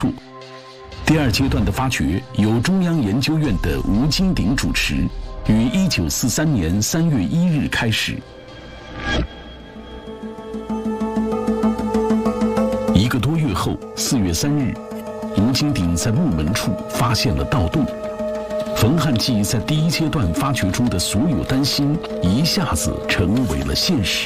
第二阶段的发掘由中央研究院的吴金鼎主持，于1943年3月1日开始。1个多月后，4月3日，吴金鼎在木门处发现了盗洞。冯汉骥在第一阶段发掘中的所有担心，一下子成为了现实。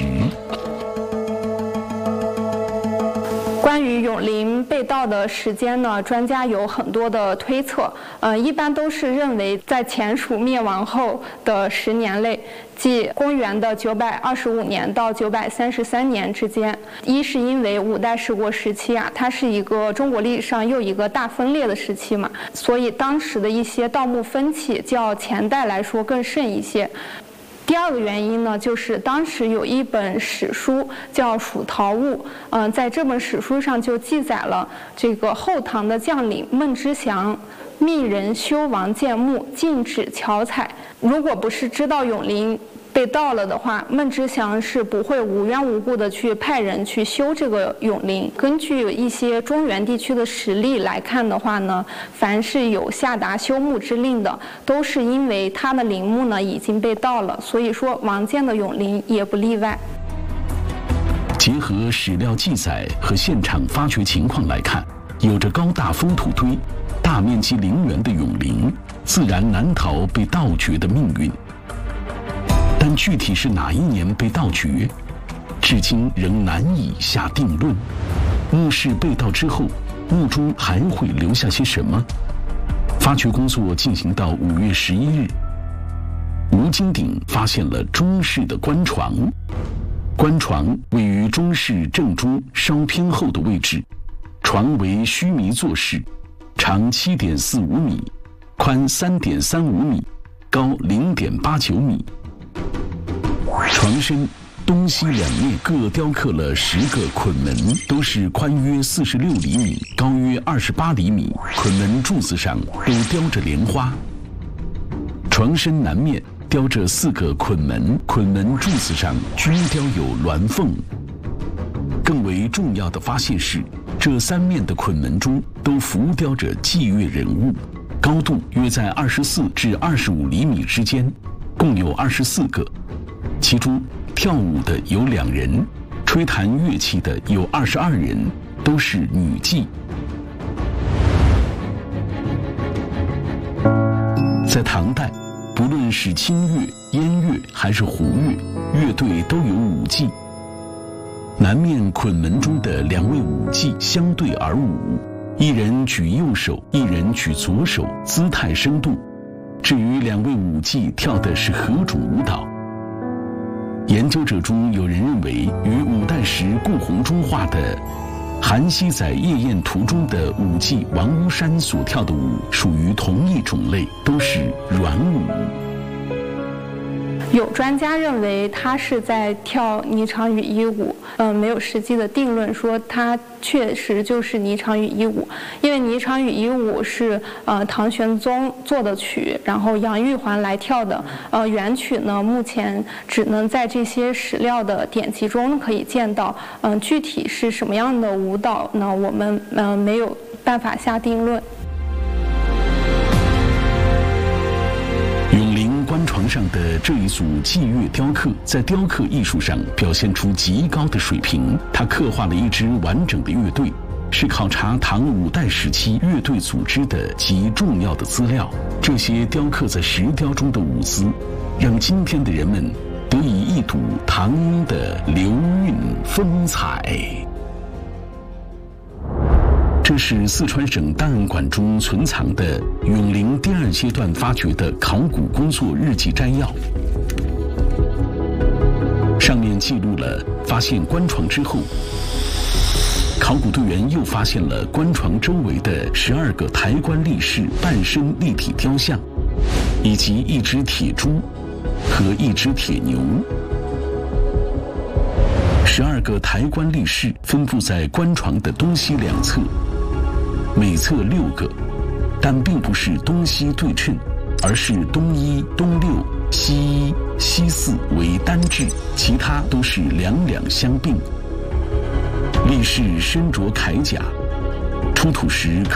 关于永陵被盗的时间呢，专家有很多的推测，一般都是认为在前蜀灭亡后的10年内，即公元的925年到933年之间。一是因为五代十国时期啊，它是一个中国历史上又一个大分裂的时期嘛，所以当时的一些盗墓风气较前代来说更盛一些。第二个原因呢，就是当时有一本史书叫《蜀陶物》，在这本史书上就记载了这个后唐的将领孟知祥命人修王建墓，禁止巧采。如果不是知道永陵被盗了的话，孟知祥是不会无缘无故的去派人去修这个永陵。根据一些中原地区的实例来看的话呢，凡是有下达修墓之令的，都是因为他的陵墓呢已经被盗了，所以说王建的永陵也不例外。 结合史料记载和现场发掘情况来看，有着高大封土堆、大面积陵园的永陵，自然难逃被盗掘的命运。但具体是哪一年被盗掘，至今仍难以下定论。墓室被盗之后，墓中还会留下些什么？发掘工作进行到5月11日，吴金鼎发现了中室的棺床。棺床位于中室正中稍偏后的位置，床为须弥坐式，长7.45米，宽3.35米，高0.89米。床身东西两面各雕刻了10个捆门，都是宽约46厘米，高约28厘米。捆门柱子上都雕着莲花。床身南面雕着4个捆门，捆门柱子上均雕有鸾凤。更为重要的发现是，这3面的捆门中都浮雕着祭月人物，高度约在24至25厘米之间，共有24个。其中跳舞的有2人，吹弹乐器的有22人，都是女妓。在唐代，不论是清乐、燕乐还是胡乐，乐队都有舞伎。南面捆门中的2位舞伎相对而舞，一人举右手，一人举左手，姿态生动。至于2位舞伎跳的是何种舞蹈，研究者中有人认为，与5代时顾闳中画的《韩熙载夜宴图》中的舞伎王屋山所跳的舞属于同一种类，都是软舞。 有专家认为他是在跳霓裳羽衣舞，没有实际的定论说他确实就是霓裳羽衣舞，因为霓裳羽衣舞是唐玄宗作的曲，然后杨玉环来跳的，原曲呢目前只能在这些史料的典籍中可以见到，具体是什么样的舞蹈呢？我们没有办法下定论。 永陵棺床上的这一组祭乐雕刻，在雕刻艺术上表现出极高的水平。它刻画了一支完整的乐队，是考察唐5代时期乐队组织的极重要的资料。这些雕刻在石雕中的舞姿，让今天的人们得以一睹唐英的流韵风采。这是四川省档案馆中存藏的永陵第2阶段发掘的考古工作日记摘要，上面记录了发现棺床之后，考古队员又发现了棺床周围的12个抬棺立式半身立体雕像，以及一只铁猪和一只铁牛。12个抬棺立式分布在棺床的东西两侧，每侧6个，但并不是东西对称，而是东1、东6、西1、西4为单制，其他都是两相并。立式身着铠甲，出出土时